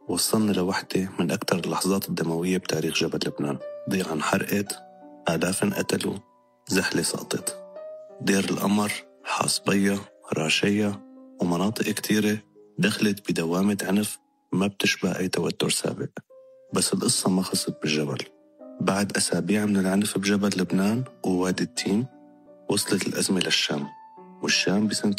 وصلنا لوحدة من أكثر اللحظات الدموية بتاريخ جبل لبنان. ضيعة انحرقت، آلاف انقتلوا، زحلة سقطت. دير القمر، حاصبية، راشية ومناطق كتيرة دخلت بدوامة عنف ما بتشبه أي توتر سابق. بس القصة ما خلصت بالجبل. بعد أسابيع من العنف بجبل لبنان ووادي التين وصلت الأزمة للشام. والشام بسنة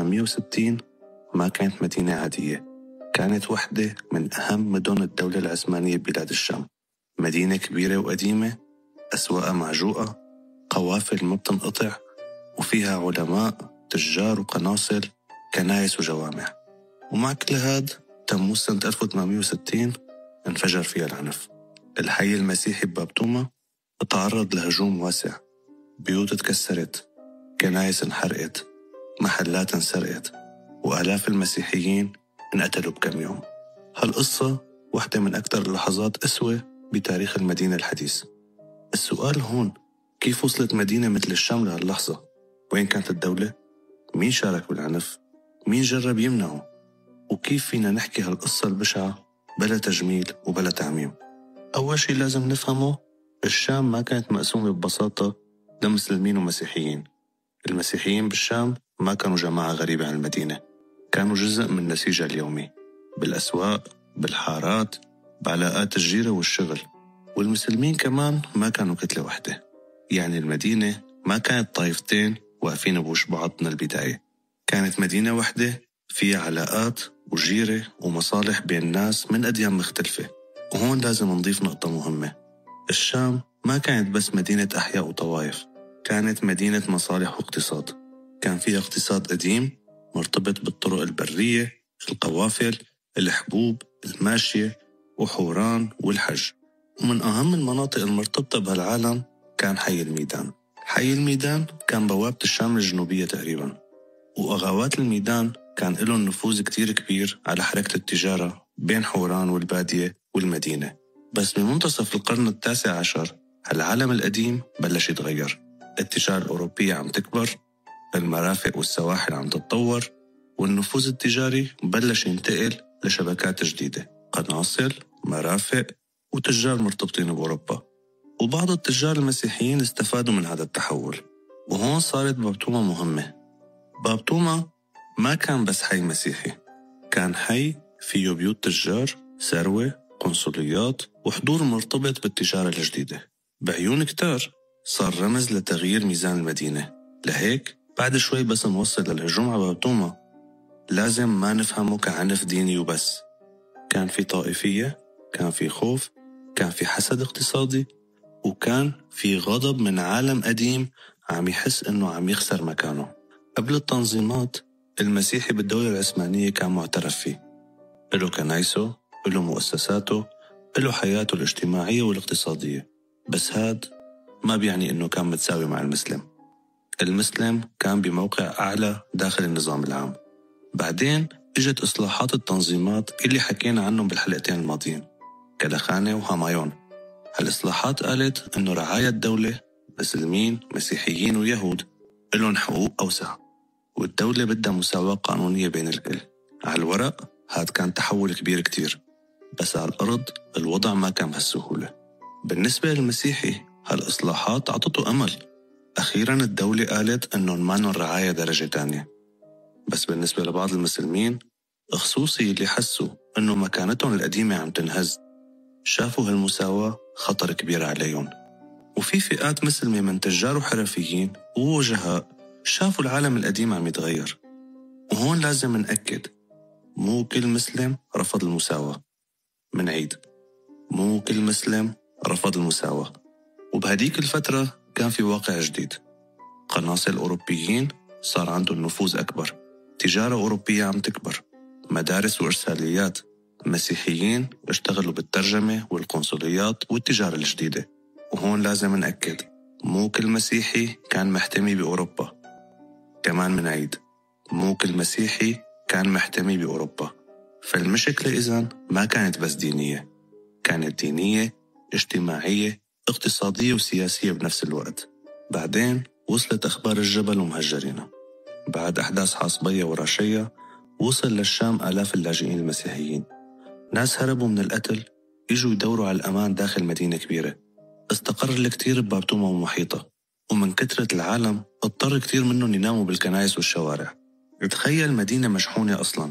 1860 ما كانت مدينة عادية، كانت واحدة من أهم مدن الدولة العثمانية ببلاد الشام. مدينة كبيرة وقديمة، أسواقها معجوقة، قوافل ما بتنقطع، وفيها علماء، تجار وقناصل، كنائس وجوامع. ومع كل هاد تموز سنة 1860 انفجر فيها العنف. الحي المسيحي ببابتوما تعرض لهجوم واسع، بيوت اتكسرت، كنائس انحرقت، محلات انسرقت، وآلاف المسيحيين انقتلوا بكم يوم. هالقصة واحدة من أكثر اللحظات أسوأ بتاريخ المدينة الحديث. السؤال هون، كيف وصلت مدينة مثل الشام لهاللحظة؟ وين كانت الدولة؟ مين شارك بالعنف؟ مين جرب يمنعه؟ وكيف فينا نحكي هالقصة البشعة بلا تجميل وبلا تعميم؟ أول شيء لازم نفهمه، الشام ما كانت مقسومة ببساطة لمسلمين ومسيحيين. المسيحيين بالشام ما كانوا جماعة غريبة عن المدينة، كانوا جزء من نسيجها اليومي، بالأسواق، بالحارات، بعلاقات الجيرة والشغل. والمسلمين كمان ما كانوا كتلة واحدة، يعني المدينة ما كانت طائفتين واقفين بوش بعض من البداية، كانت مدينة واحدة فيها علاقات وجيرة ومصالح بين ناس من أديان مختلفة. وهون لازم نضيف نقطة مهمة، الشام ما كانت بس مدينة أحياء وطوائف، كانت مدينة مصالح واقتصاد. كان فيها اقتصاد قديم مرتبط بالطرق البرية، القوافل، الحبوب، الماشية وحوران والحج. ومن أهم المناطق المرتبطة بهالعالم كان حي الميدان. حي الميدان كان بوابة الشام الجنوبية تقريباً، وأغاوات الميدان كان لهم نفوذ كتير كبير على حركة التجارة بين حوران والبادية والمدينة. بس بمنتصف القرن التاسع عشر العالم القديم بلش يتغير، التجارة الأوروبية عم تكبر، المرافق والسواحل عم تتطور، والنفوذ التجاري بلش ينتقل لشبكات جديدة، قناصل، مرافق وتجار مرتبطين بأوروبا. وبعض التجار المسيحيين استفادوا من هذا التحول. وهون صارت بابتوما مهمة. بابتوما ما كان بس حي مسيحي، كان حي فيه بيوت تجار، ثروة، قنصليات وحضور مرتبط بالتجارة الجديدة. بعيون كتار صار رمز لتغيير ميزان المدينة. لهيك بعد شوي بس نوصل للهجوم على بابتوما لازم ما نفهمه كعنف ديني وبس، كان في طائفية، كان في خوف، كان في حسد اقتصادي، وكان في غضب من عالم قديم عم يحس إنه عم يخسر مكانه. قبل التنظيمات المسيحي بالدولة العثمانية كان معترف فيه، له كنايسه، له مؤسساته، له حياته الاجتماعية والاقتصادية. بس هاد ما بيعني إنه كان متساوي مع المسلم. المسلم كان بموقع أعلى داخل النظام العام. بعدين اجت إصلاحات التنظيمات اللي حكينا عنهم بالحلقتين الماضيين، كدخانة وهامايون. هالإصلاحات قالت إنه رعايا الدولة، مسلمين، مسيحيين ويهود، لهم حقوق أوسع، والدولة بدها مساواة قانونية بين الكل. على الورق هاد كان تحول كبير كتير، بس على الأرض الوضع ما كان بهالسهولة. بالنسبة للمسيحي هالإصلاحات عطته أمل، أخيراً الدولة قالت إنه مانن رعاية درجة تانية. بس بالنسبة لبعض المسلمين خصوصي اللي حسوا إنه مكانتهم القديمة عم تنهز، شافوا هالمساواة خطر كبير عليهم. وفي فئات مسلمة من تجار وحرفيين ووجهاء شافوا العالم القديم عم يتغير. وهون لازم نأكد، مو كل مسلم رفض المساواة. منعيد، مو كل مسلم رفض المساواة. وبهديك الفترة كان في واقع جديد، قناصل أوروبيين صار عندهم نفوذ أكبر، تجارة أوروبية عم تكبر، مدارس وإرساليات، مسيحيين اشتغلوا بالترجمة والقنصليات والتجارة الجديدة. وهون لازم نأكد، مو كل مسيحي كان محتمي بأوروبا. كمان منعيد، مو كل مسيحي كان محتمي بأوروبا. فالمشكلة إذن ما كانت بس دينية، كانت دينية، اجتماعية، اقتصادية وسياسية بنفس الوقت. بعدين وصلت أخبار الجبل ومهجرينه. بعد أحداث حاصبية وراشية وصل للشام آلاف اللاجئين المسيحيين، ناس هربوا من القتل يجوا يدوروا على الأمان داخل مدينة كبيرة استقر الكتير بباب توما ومحيطة، ومن كثرة العالم اضطر كتير منهم يناموا بالكنائس والشوارع. تخيل مدينة مشحونة أصلاً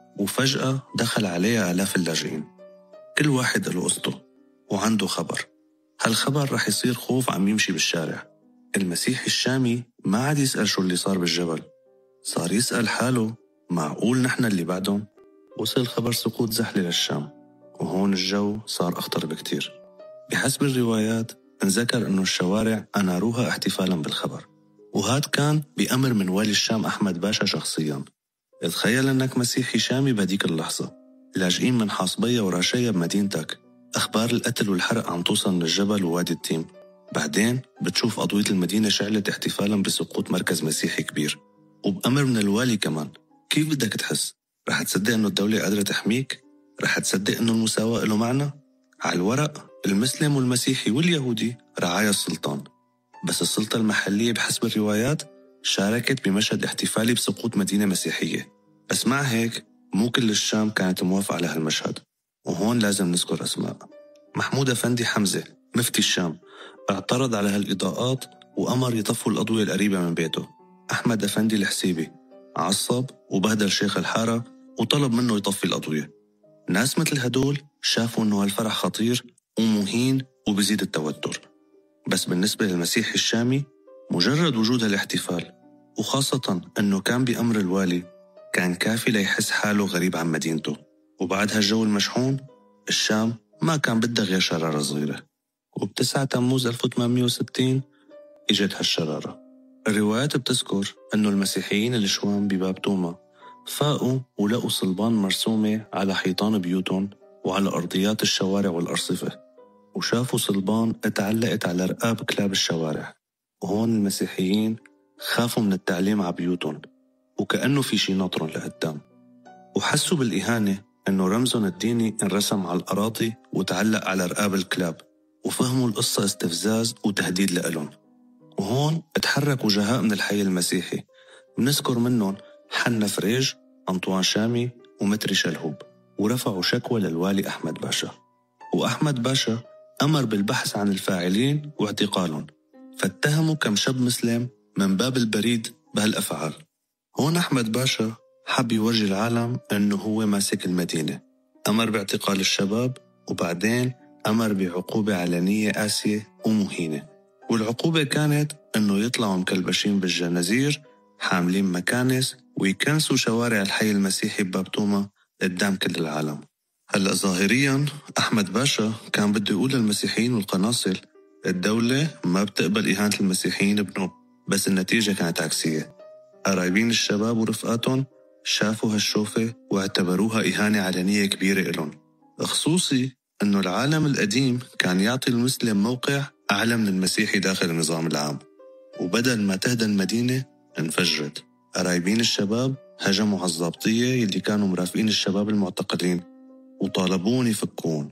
وفجأة دخل عليها آلاف اللاجئين، كل واحد له قصته وعنده خبر. هالخبر رح يصير خوف عم يمشي بالشارع. المسيحي الشامي ما عاد يسأل شو اللي صار بالجبل، صار يسأل حاله معقول نحن اللي بعدهم؟ وصل خبر سقوط زحلة للشام، وهون الجو صار أخطر بكتير. بحسب الروايات انذكر أنه الشوارع أناروها احتفالاً بالخبر، وهاد كان بأمر من والي الشام أحمد باشا شخصياً. تخيل أنك مسيحي شامي بهديك اللحظة، لاجئين من حاصبية وراشية بمدينتك، أخبار القتل والحرق عم توصل من الجبل ووادي التيم. بعدين بتشوف أضوية المدينة شعلت احتفالاً بسقوط مركز مسيحي كبير وبأمر من الوالي كمان. كيف بدك تحس؟ رح تصدق أنه الدولة قادرة تحميك؟ رح تصدق أنه المساواة له معنى؟ على الورق المسلم والمسيحي واليهودي رعايا السلطان، بس السلطة المحلية بحسب الروايات شاركت بمشهد احتفالي بسقوط مدينة مسيحية. بس مع هيك مو كل الشام كانت موافقة على هالمشهد، وهون لازم نذكر أسماء. محمود أفندي حمزة مفتي الشام اعترض على هالإضاءات وأمر يطفوا الأضوية القريبة من بيته. أحمد أفندي الحسيبي عصب وبهدل شيخ الحارة وطلب منه يطفي الأضوية. ناس مثل هدول شافوا أنه هالفرح خطير ومهين وبزيد التوتر، بس بالنسبة للمسيحي الشامي مجرد وجود هالاحتفال، وخاصة أنه كان بأمر الوالي، كان كافي ليحس حاله غريب عن مدينته. وبعد هالجو المشحون الشام ما كان بدها غير شرارة صغيرة، وب9 تموز 1860 إجت هالشرارة. الروايات بتذكر أنه المسيحيين الشوام بباب توما فاقوا ولقوا صلبان مرسومة على حيطان بيوتهم وعلى أرضيات الشوارع والأرصفة، وشافوا صلبان اتعلقت على رقاب كلاب الشوارع. وهون المسيحيين خافوا من التعليم على بيوتهم وكأنه في شي ناطرهم لقدام، وحسوا بالإهانة أنه رمزهم الديني انرسم على الأراضي وتعلق على رقاب الكلاب، وفهموا القصة استفزاز وتهديد لإلهم. وهون اتحرك وجهاء من الحي المسيحي، بنذكر منهم حنا فريج، أنطوان شامي، ومتري شلهوب، ورفعوا شكوى للوالي أحمد باشا. وأحمد باشا أمر بالبحث عن الفاعلين واعتقالهم، فاتهموا كم شاب مسلم من باب البريد بهالأفعال. هون أحمد باشا حب يورجي العالم أنه هو ماسك المدينة، أمر باعتقال الشباب، وبعدين أمر بعقوبة علنية قاسية ومهينة. والعقوبة كانت أنه يطلعوا مكلبشين بالجنازير حاملين مكانس ويكنسوا شوارع الحي المسيحي بباب توما قدام كل العالم. هلأ ظاهرياً أحمد باشا كان بده يقول للمسيحيين والقناصل الدولة ما بتقبل إهانة المسيحيين ابنه، بس النتيجة كانت عكسية. قرايبين الشباب ورفقاتهم شافوا هالشوفة واعتبروها إهانة علنية كبيرة إلهم، خصوصي أنه العالم القديم كان يعطي المسلم موقع أعلى من المسيحي داخل النظام العام. وبدل ما تهدى المدينة انفجرت. قرايبين الشباب هجموا على الضابطية يلي كانوا مرافقين الشباب المعتقلين وطالبون يفكون.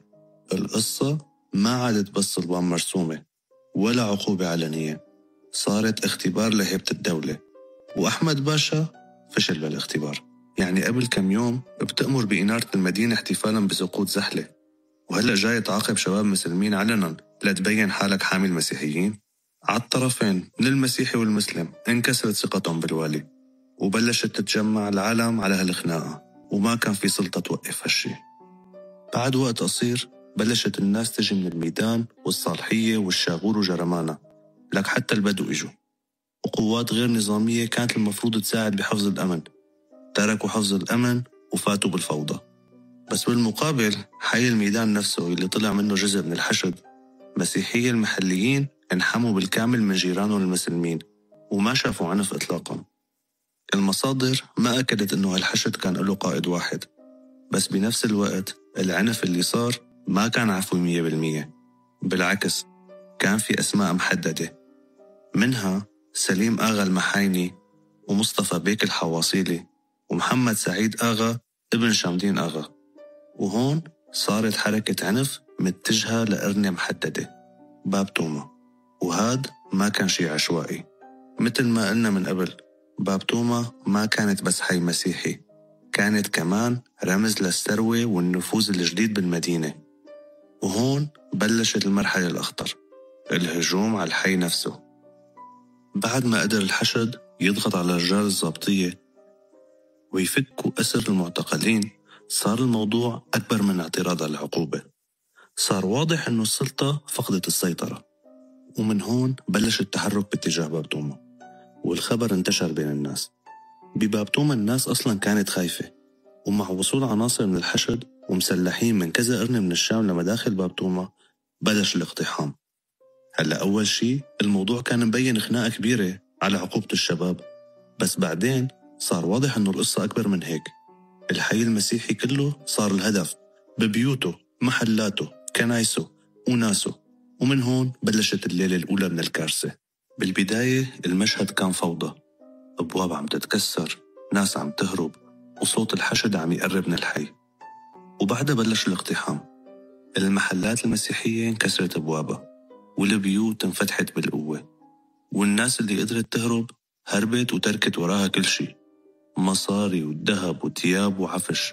القصة ما عادت بس صلبان مرسومة ولا عقوبة علنية، صارت اختبار لهيبة الدولة، وأحمد باشا فشل بالاختبار. يعني قبل كم يوم بتأمر بإنارة المدينة احتفالاً بسقوط زحلة، وهلأ جاي تعاقب شباب مسلمين علناً لتبين حالك حامي المسيحيين. على الطرفين من المسيحي والمسلم انكسرت ثقتهم بالوالي، وبلشت تتجمع العالم على هالخناقة، وما كان في سلطة توقف هالشي. بعد وقت قصير بلشت الناس تجي من الميدان والصالحية والشاغور وجرمانة، لك حتى البدو إجوا، وقوات غير نظامية كانت المفروض تساعد بحفظ الأمن تركوا حفظ الأمن وفاتوا بالفوضى. بس بالمقابل حي الميدان نفسه اللي طلع منه جزء من الحشد، مسيحية المحليين انحموا بالكامل من جيرانهم المسلمين وما شافوا عنف إطلاقا. المصادر ما أكدت أنه هالحشد كان له قائد واحد، بس بنفس الوقت العنف اللي صار ما كان عفوي 100%. بالعكس كان في أسماء محددة، منها سليم آغا المحايني ومصطفى بيك الحواصيلي ومحمد سعيد آغا ابن شامدين آغا. وهون صارت حركة عنف متجهة لقرنة محددة باب توما، وهاد ما كان شيء عشوائي. مثل ما قلنا من قبل، باب توما ما كانت بس حي مسيحي، كانت كمان رمز للثروة والنفوذ الجديد بالمدينة. وهون بلشت المرحلة الأخطر، الهجوم على الحي نفسه. بعد ما قدر الحشد يضغط على رجال الضابطية ويفكوا أسر المعتقلين، صار الموضوع أكبر من اعتراض على العقوبة. صار واضح أنه السلطة فقدت السيطرة، ومن هون بلش التحرك باتجاه باب توما، والخبر انتشر بين الناس. بباب توما الناس أصلاً كانت خايفة، ومع وصول عناصر من الحشد ومسلحين من كذا قرن من الشام لمداخل باب توما بلش الاقتحام. هلأ أول شي الموضوع كان مبين خناقة كبيرة على عقوبة الشباب، بس بعدين صار واضح أنه القصة أكبر من هيك. الحي المسيحي كله صار الهدف، ببيوته، محلاته، كنايسه وناسه. ومن هون بلشت الليلة الأولى من الكارثة. بالبداية المشهد كان فوضى، أبواب عم تتكسر، ناس عم تهرب، وصوت الحشد عم يقرب من الحي. وبعدها بلش الاقتحام. المحلات المسيحية انكسرت أبوابها، والبيوت انفتحت بالقوة، والناس اللي قدرت تهرب هربت وتركت وراها كل شي، مصاري وذهب وثياب وعفش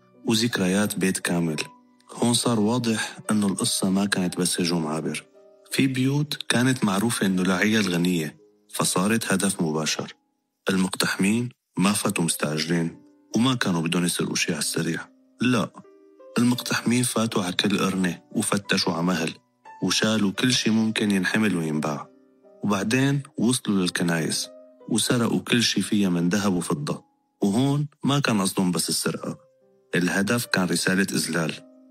وذكريات بيت كامل. هون صار واضح أنه القصة ما كانت بس هجوم عابر. في بيوت كانت معروفة أنه لعيال غنية، فصارت هدف مباشر. المقتحمين ما فاتوا مستعجلين، وما كانوا بدون يسرقوا شي على السريع. لا، المقتحمين فاتوا على كل قرنة وفتشوا على مهل، وشالوا كل شي ممكن ينحمل وينباع. وبعدين وصلوا للكنايس وسرقوا كل شي فيها من ذهب وفضة. وهون ما كان قصدهم بس السرقة، الهدف كان رسالة إذلال.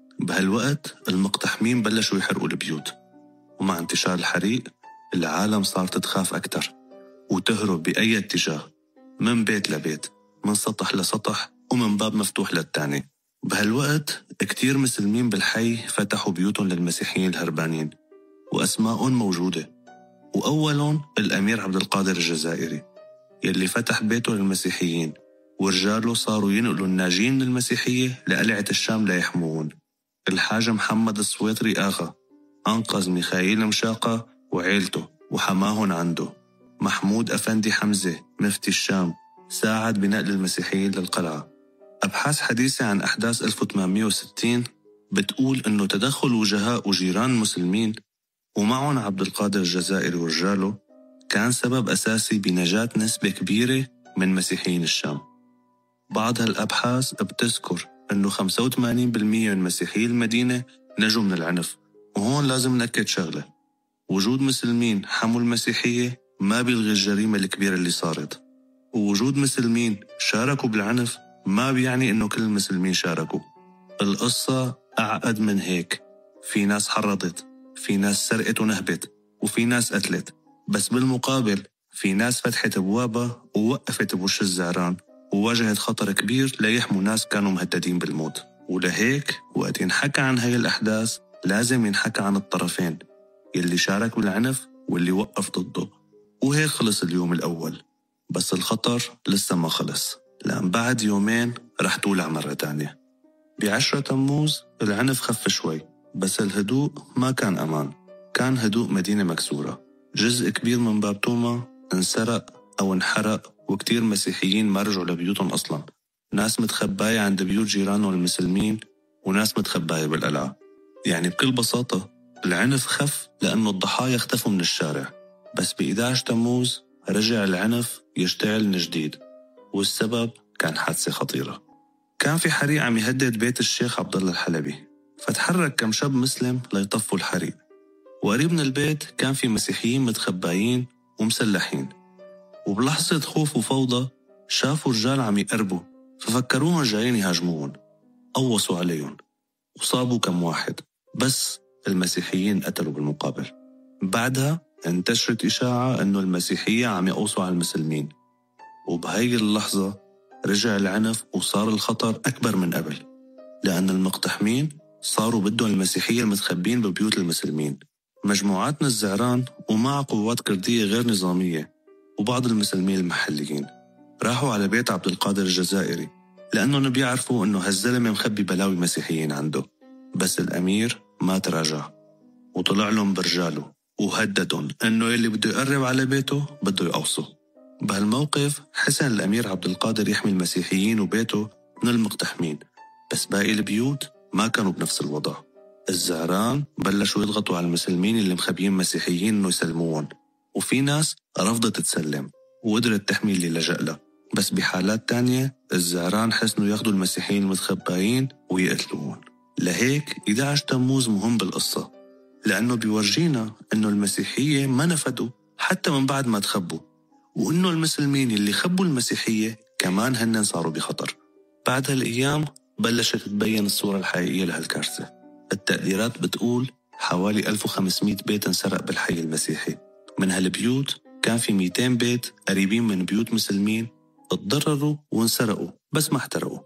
بهالوقت المقتحمين بلشوا يحرقوا البيوت، ومع انتشار الحريق العالم صارت تخاف أكتر وتهرب بأي اتجاه، من بيت لبيت، من سطح لسطح، ومن باب مفتوح للتاني. بهالوقت كتير مسلمين بالحي فتحوا بيوتهم للمسيحيين الهربانين، وأسماءهم موجودة. وأولهم الأمير عبد القادر الجزائري يلي فتح بيته للمسيحيين، ورجاله صاروا ينقلوا الناجين من المسيحية لقلعة الشام ليحموهم. الحاج محمد السويطري آغا أنقذ ميخائيل مشاقة وعيلته وحماهن عنده. محمود أفندي حمزة مفتي الشام ساعد بنقل المسيحيين للقلعة. أبحاث حديثة عن أحداث 1860 بتقول أنه تدخل وجهاء وجيران المسلمين ومعهم عبد القادر الجزائري ورجاله كان سبب أساسي بنجاة نسبة كبيرة من مسيحيين الشام. بعض هالأبحاث بتذكر أنه 85% من مسيحيي المدينة نجوا من العنف. وهون لازم نأكد شغلة، وجود مسلمين حموا المسيحية ما بيلغي الجريمة الكبيرة اللي صارت. ووجود مسلمين شاركوا بالعنف ما بيعني أنه كل المسلمين شاركوا. القصة أعقد من هيك. في ناس حرضت، في ناس سرقت ونهبت، وفي ناس قتلت، بس بالمقابل في ناس فتحت أبوابها ووقفت بوش الزعران وواجهت خطر كبير ليحموا ناس كانوا مهددين بالموت. ولهيك وقت ينحكى عن هاي الأحداث لازم ينحكى عن الطرفين، يلي شارك بالعنف واللي وقف ضده. وهيك خلص اليوم الأول، بس الخطر لسه ما خلص، لأن بعد يومين رح تولع مرة تانية. ب10 تموز العنف خف شوي، بس الهدوء ما كان أمان، كان هدوء مدينة مكسورة. جزء كبير من باب توما انسرق أو انحرق، وكتير مسيحيين ما رجعوا لبيوتهم أصلاً. ناس متخباية عند بيوت جيرانهم المسلمين، وناس متخباية بالقلعة. يعني بكل بساطة العنف خف لأنه الضحايا اختفوا من الشارع. بس ب11 تموز رجع العنف يشتعل من جديد، والسبب كان حادثة خطيرة. كان في حريق عم يهدد بيت الشيخ عبد الله الحلبي، فتحرك كم شاب مسلم ليطفوا الحريق. وقريب من البيت كان في مسيحيين متخبايين ومسلحين، وبلحظة خوف وفوضى شافوا رجال عم يقربوا، ففكروهم جايين يهاجموهم. قوصوا عليهم وصابوا كم واحد، بس المسيحيين قتلوا بالمقابل. بعدها انتشرت إشاعة أنه المسيحية عم يقوصوا على المسلمين، وبهاي اللحظة رجع العنف وصار الخطر أكبر من قبل، لأن المقتحمين صاروا بدهم المسيحية المتخبين ببيوت المسلمين. مجموعات من الزعران ومع قوات كردية غير نظامية وبعض المسلمين المحليين راحوا على بيت عبد القادر الجزائري، لأنهم بيعرفوا أنه هالزلمة مخبي بلاوي مسيحيين عنده. بس الأمير ما تراجع، وطلع لهم برجاله وهددهم أنه يلي بده يقرب على بيته بده يقوصه. بهالموقف حسن الأمير عبد القادر يحمي المسيحيين وبيته من المقتحمين، بس باقي البيوت ما كانوا بنفس الوضع. الزعران بلشوا يضغطوا على المسلمين اللي مخبيين مسيحيين إنه يسلموهم، وفي ناس رفضت تسلم وقدرت تحمي اللي لجأ له. بس بحالات تانية الزعران حسنوا ياخدوا المسيحيين المتخبئين ويقتلوهم. لهيك 11 تموز مهم بالقصة، لأنه بيورجينا إنه المسيحية ما نفدوا حتى من بعد ما تخبوا، وإنه المسلمين اللي خبوا المسيحية كمان هن صاروا بخطر. بعد هالأيام بلشت تبين الصورة الحقيقية لهالكارثة. التقديرات بتقول حوالي 1500 بيت انسرق بالحي المسيحي. من هالبيوت كان في 200 بيت قريبين من بيوت مسلمين اتضرروا وانسرقوا بس ما احترقوا،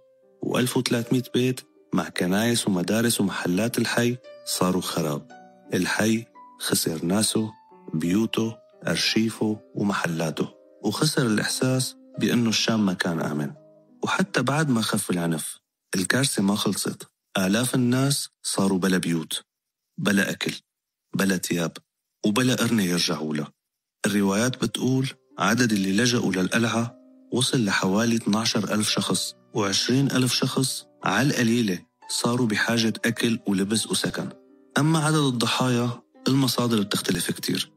و1300 بيت مع كنايس ومدارس ومحلات الحي صاروا خراب. الحي خسر ناسه، بيوته، أرشيفه ومحلاته، وخسر الإحساس بأنه الشام ما كان آمن. وحتى بعد ما خف العنف الكارثة ما خلصت. آلاف الناس صاروا بلا بيوت، بلا أكل، بلا تياب، وبلا قرنة يرجعوا له. الروايات بتقول عدد اللي لجأوا للقلعة وصل لحوالي 12,000 شخص، و20,000 شخص على القليلة صاروا بحاجة أكل ولبس وسكن. أما عدد الضحايا المصادر بتختلف كتير.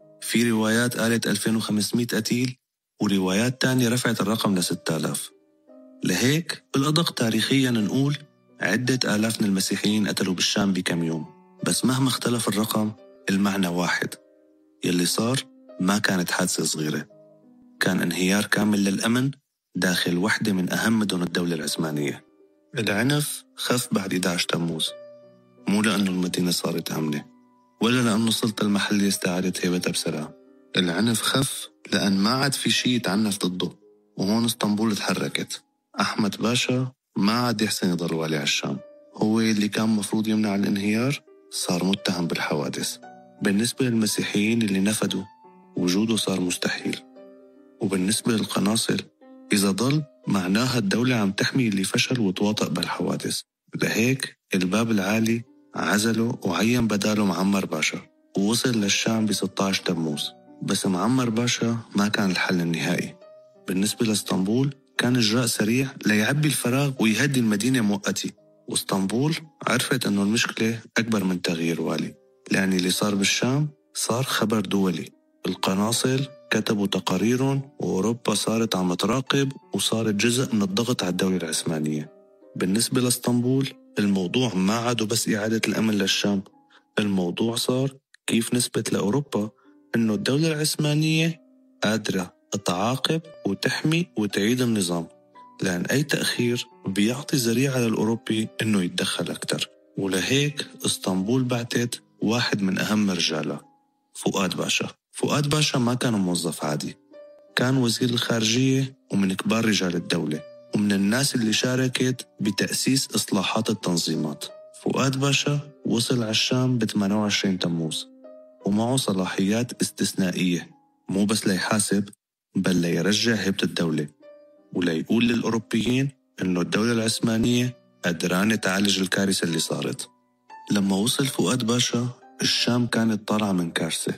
في روايات قالت 2500 قتيل، وروايات تانية رفعت الرقم ل6000. لهيك بالأدق تاريخياً نقول عدة آلاف من المسيحيين قتلوا بالشام بكم يوم. بس مهما اختلف الرقم المعنى واحد، يلي صار ما كانت حادثة صغيرة، كان انهيار كامل للأمن داخل واحدة من أهم مدن الدولة العثمانية. العنف خف بعد 11 تموز، مو لأنه المدينة صارت آمنة ولا لأنه السلطة المحلية استعادت هيبتها بسلام. العنف خف لأن ما عاد في شيء يتعنف ضده، وهون اسطنبول تحركت. أحمد باشا ما عاد يحسن يضل والي على الشام، هو اللي كان مفروض يمنع الانهيار صار متهم بالحوادث. بالنسبة للمسيحيين اللي نفدوا وجوده صار مستحيل. وبالنسبة للقناصل إذا ضل معناها الدولة عم تحمي اللي فشل وتواطئ بالحوادث. لهيك الباب العالي عزله وعين بداله معمر باشا، ووصل للشام ب16 تموز. بس معمر باشا ما كان الحل النهائي. بالنسبة لإسطنبول كان إجراء سريع ليعبي الفراغ ويهدي المدينة مؤقتي، وإسطنبول عرفت أنه المشكلة أكبر من تغيير والي، لأن اللي صار بالشام صار خبر دولي. القناصل كتبوا تقاريرهم وأوروبا صارت عم تراقب وصارت جزء من الضغط على الدولة العثمانية. بالنسبة لإسطنبول الموضوع ما عادوا بس إعادة الأمن للشام، الموضوع صار كيف نثبت لأوروبا أنه الدولة العثمانية قادرة تعاقب وتحمي وتعيد النظام، لأن أي تأخير بيعطي ذريعة للأوروبي أنه يتدخل أكتر. ولهيك إسطنبول بعتت واحد من أهم رجالها، فؤاد باشا. فؤاد باشا ما كان موظف عادي، كان وزير الخارجية ومن كبار رجال الدولة ومن الناس اللي شاركت بتأسيس إصلاحات التنظيمات. فؤاد باشا وصل على الشام ب28 تموز ومعه صلاحيات استثنائية، مو بس ليحاسب بل ليرجع هيبة الدولة وليقول للأوروبيين إنه الدولة العثمانية قدرانة تعالج الكارثة اللي صارت. لما وصل فؤاد باشا الشام كانت طالعة من كارثة،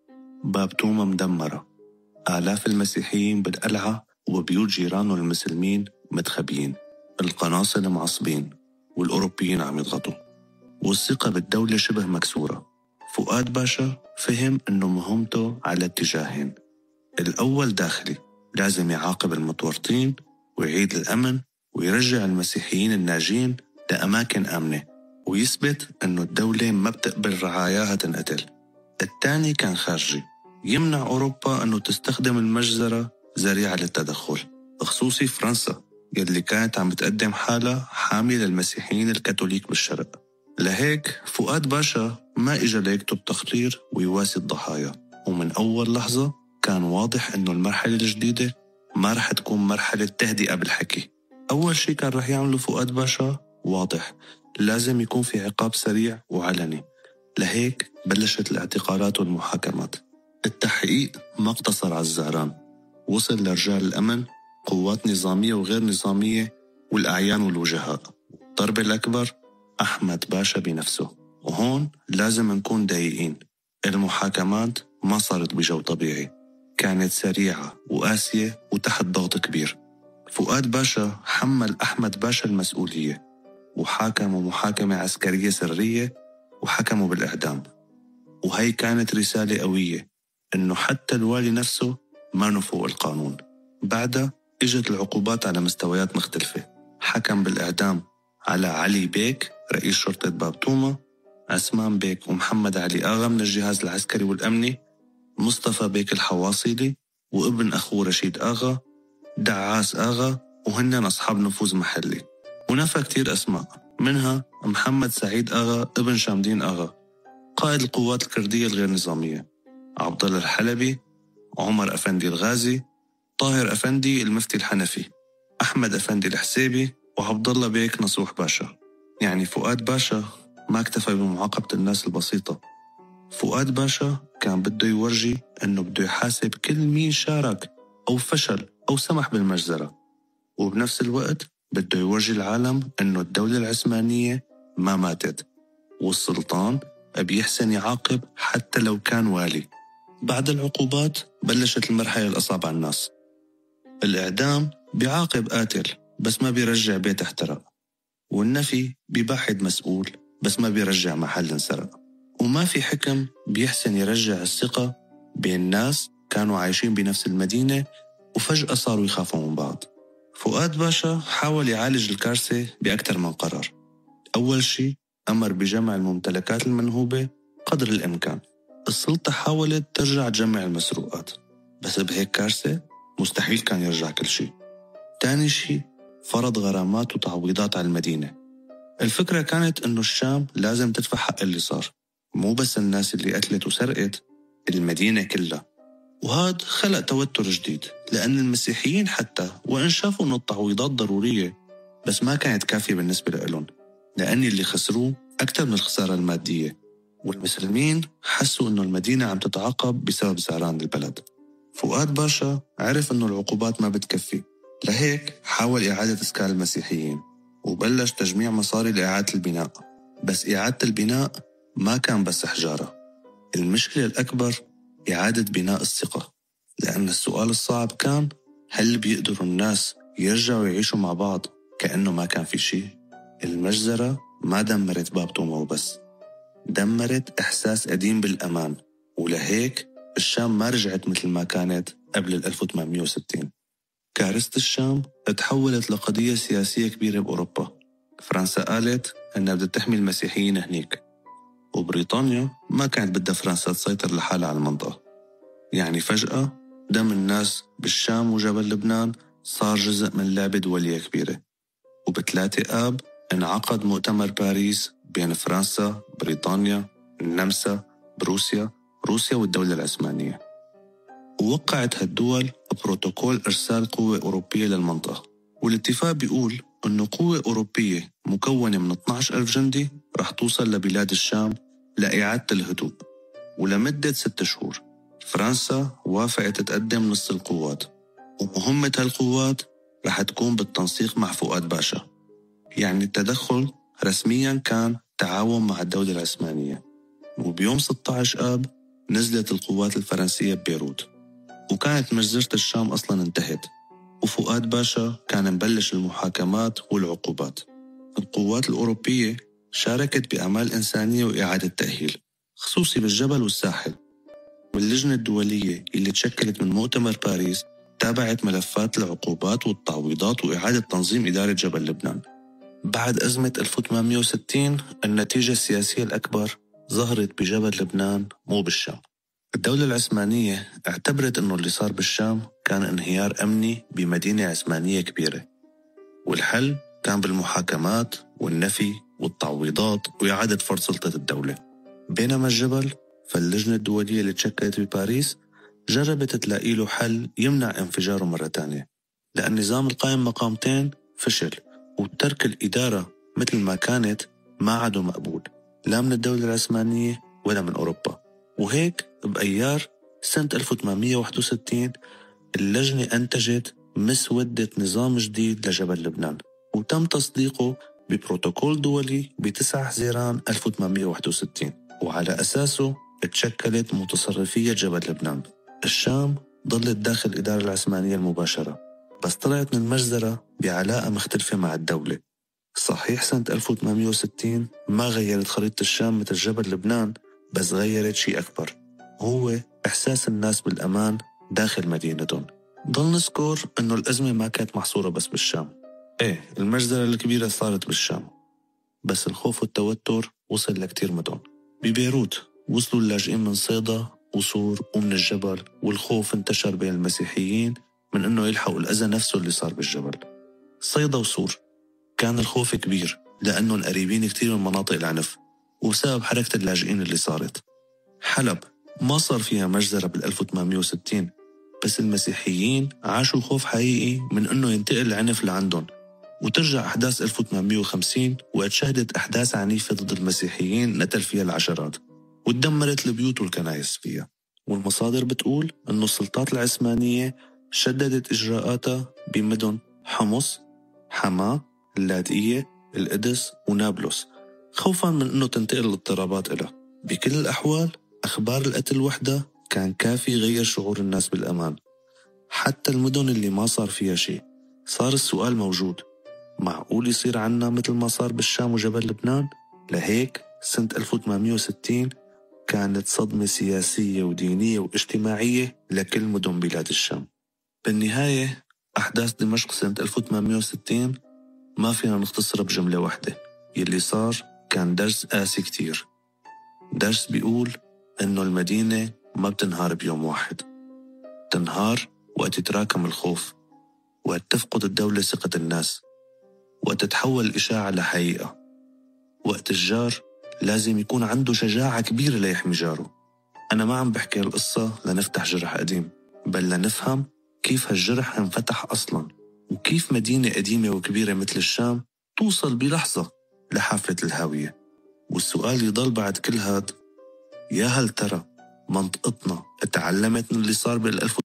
باب توما مدمرة، آلاف المسيحيين بالقلعة وبيوت جيرانه المسلمين متخبيين، القناصل معصبين والأوروبيين عم يضغطوا، والثقة بالدولة شبه مكسورة. فؤاد باشا فهم إنه مهمته على اتجاهين، الأول داخلي، لازم يعاقب المتورطين ويعيد الأمن ويرجع المسيحيين الناجين لأماكن آمنة ويثبت إنه الدولة ما بتقبل رعاياها تنقتل. الثاني كان خارجي، يمنع أوروبا أنه تستخدم المجزرة ذريعة للتدخل، خصوصي فرنسا يلي كانت عم بتقدم حالة حامية للمسيحيين الكاثوليك بالشرق. لهيك فؤاد باشا ما إجا ليكتب تقرير ويواسي الضحايا، ومن أول لحظة كان واضح أنه المرحلة الجديدة ما رح تكون مرحلة تهدئة بالحكي. أول شيء كان رح يعمله فؤاد باشا واضح، لازم يكون في عقاب سريع وعلني. لهيك بلشت الاعتقالات والمحاكمات. التحقيق ما اقتصر على الزعران، وصل لرجال الأمن، قوات نظامية وغير نظامية، والأعيان والوجهاء. الضربة الأكبر أحمد باشا بنفسه. وهون لازم نكون دقيقين، المحاكمات ما صارت بجو طبيعي، كانت سريعة وقاسية وتحت ضغط كبير. فؤاد باشا حمل أحمد باشا المسؤولية وحاكمه محاكمة عسكرية سرية وحكمه بالإعدام. وهي كانت رسالة قوية إنه حتى الوالي نفسه ما نفوق القانون. بعدها إجت العقوبات على مستويات مختلفة. حكم بالإعدام على علي بيك رئيس شرطة باب توما، عثمان بيك ومحمد علي آغا من الجهاز العسكري والأمني، مصطفى بيك الحواصلي وابن أخوه رشيد آغا، دعاس آغا، وهن أصحاب نفوذ محلي. ونفى كتير أسماء، منها محمد سعيد آغا ابن شامدين آغا قائد القوات الكردية الغير نظامية، عبد الله الحلبي، عمر أفندي الغازي، طاهر أفندي المفتي الحنفي، أحمد أفندي الحسيبي، وعبد الله بيك نصوح باشا. يعني فؤاد باشا ما اكتفى بمعاقبة الناس البسيطة. فؤاد باشا كان بده يورجي أنه بده يحاسب كل مين شارك أو فشل أو سمح بالمجزرة، وبنفس الوقت بده يورجي العالم أنه الدولة العثمانية ما ماتت، والسلطان بيحسن يعاقب حتى لو كان والي. بعد العقوبات بلشت المرحلة الأصعب على الناس. الإعدام بيعاقب قاتل بس ما بيرجع بيت احترق، والنفي بيبعد مسؤول بس ما بيرجع محل انسرق، وما في حكم بيحسن يرجع الثقة بين الناس كانوا عايشين بنفس المدينة وفجأة صاروا يخافوا من بعض. فؤاد باشا حاول يعالج الكارثة بأكثر من قرار. أول شيء أمر بجمع الممتلكات المنهوبة قدر الإمكان. السلطة حاولت ترجع تجمع المسروقات، بس بهيك كارثة مستحيل كان يرجع كل شيء. تاني شيء فرض غرامات وتعويضات على المدينة. الفكرة كانت إنه الشام لازم تدفع حق اللي صار، مو بس الناس اللي قتلت وسرقت، المدينة كلها. وهذا خلق توتر جديد، لأن المسيحيين حتى وإن شافوا إنه التعويضات ضرورية بس ما كانت كافية بالنسبة لهم، لأن اللي خسروه أكثر من الخسارة المادية. والمسلمين حسوا إنه المدينة عم تتعاقب بسبب زعران البلد. فؤاد باشا عرف إنه العقوبات ما بتكفي، لهيك حاول إعادة إسكان المسيحيين وبلش تجميع مصاري لإعادة البناء. بس إعادة البناء ما كان بس حجارة، المشكلة الأكبر إعادة بناء الثقة. لأن السؤال الصعب كان هل بيقدروا الناس يرجعوا يعيشوا مع بعض كأنه ما كان في شيء؟ المجزرة ما دمرت باب توما وبس، دمرت إحساس قديم بالأمان، ولهيك الشام ما رجعت مثل ما كانت قبل 1860. كارثة الشام تحولت لقضية سياسية كبيرة بأوروبا. فرنسا قالت أنها بدها تحمي المسيحيين هنيك، وبريطانيا ما كانت بدها فرنسا تسيطر لحالها على المنطقة. يعني فجأة دم الناس بالشام وجبل لبنان صار جزء من لعبة دولية كبيرة. وب3 آب انعقد مؤتمر باريس بين فرنسا، بريطانيا، النمسا، روسيا والدولة العثمانية. ووقعت هالدول بروتوكول إرسال قوة أوروبية للمنطقة، والاتفاق بيقول أنه قوة أوروبية مكونة من 12,000 جندي رح توصل لبلاد الشام لإعادة الهدوء، ولمدة 6 شهور. فرنسا وافقت تقدم نص القوات، ومهمة هالقوات رح تكون بالتنسيق مع فؤاد باشا. يعني التدخل رسمياً كان تعاون مع الدولة العثمانية. وبيوم 16 آب نزلت القوات الفرنسية ببيروت، وكانت مجزرة الشام أصلاً انتهت، وفؤاد باشا كان مبلش المحاكمات والعقوبات. القوات الأوروبية شاركت بأعمال إنسانية وإعادة تأهيل خصوصي بالجبل والساحل، واللجنة الدولية اللي تشكلت من مؤتمر باريس تابعت ملفات العقوبات والتعويضات وإعادة تنظيم إدارة جبل لبنان. بعد أزمة 1860 النتيجة السياسية الأكبر ظهرت بجبل لبنان مو بالشام. الدولة العثمانية اعتبرت أنه اللي صار بالشام كان انهيار أمني بمدينة عثمانية كبيرة، والحل كان بالمحاكمات والنفي والتعويضات وإعادة فرض سلطة الدولة. بينما الجبل فاللجنة الدولية اللي تشكلت بباريس جربت تلاقي له حل يمنع انفجاره مرة تانية، لأن نظام القائم مقامتين فشل، وترك الإدارة مثل ما كانت ما عادوا مقبول لا من الدولة العثمانية ولا من أوروبا. وهيك بأيار سنة 1861 اللجنة أنتجت مسودة نظام جديد لجبل لبنان، وتم تصديقه ببروتوكول دولي ب9 حزيران 1861، وعلى أساسه تشكلت متصرفية جبل لبنان. الشام ظلت داخل الإدارة العثمانية المباشرة، بس طلعت من المجزرة بعلاقة مختلفة مع الدولة. صحيح سنة 1860 ما غيرت خريطة الشام مثل جبل لبنان، بس غيرت شيء أكبر، هو إحساس الناس بالأمان داخل مدينتهم. ضل نذكر إنه الأزمة ما كانت محصورة بس بالشام. المجزرة الكبيرة صارت بالشام، بس الخوف والتوتر وصل لكتير مدن. ببيروت وصلوا اللاجئين من صيدا وصور ومن الجبل، والخوف انتشر بين المسيحيين من إنه يلحقوا الأذى نفسه اللي صار بالجبل. صيدا وصور كان الخوف كبير لأنهم قريبين كتير من مناطق العنف وبسبب حركة اللاجئين اللي صارت. حلب ما صار فيها مجزرة بال1860، بس المسيحيين عاشوا خوف حقيقي من إنه ينتقل العنف لعندهم. وترجع أحداث 1850 وقت شهدت أحداث عنيفة ضد المسيحيين نقتل فيها العشرات وتدمرت البيوت والكنائس فيها. والمصادر بتقول إنه السلطات العثمانية شددت إجراءاتها بمدن حمص، حما، اللاذقية، القدس ونابلس، خوفاً من إنه تنتقل الاضطرابات إلها. بكل الأحوال أخبار القتل وحدة كان كافي يغير شعور الناس بالأمان. حتى المدن اللي ما صار فيها شيء صار السؤال موجود، معقول يصير عنا مثل ما صار بالشام وجبل لبنان؟ لهيك سنة 1860 كانت صدمة سياسية ودينية واجتماعية لكل مدن بلاد الشام. بالنهاية أحداث دمشق سنة 1860 ما فينا نختصرها بجملة واحدة. يلي صار كان درس قاسي كتير، درس بيقول إنه المدينة ما بتنهار بيوم واحد، تنهار وقت يتراكم الخوف، وقت تفقد الدولة ثقة الناس، وقت تتحول الإشاعة لحقيقة، وقت الجار لازم يكون عنده شجاعة كبيرة ليحمي جاره. أنا ما عم بحكي القصة لنفتح جرح قديم، بل لنفهم كيف هالجرح انفتح أصلاً، وكيف مدينة قديمة وكبيرة مثل الشام توصل بلحظة لحافة الهاوية. والسؤال يضل بعد كل هاد، يا هل ترى منطقتنا اتعلمت من اللي صار بال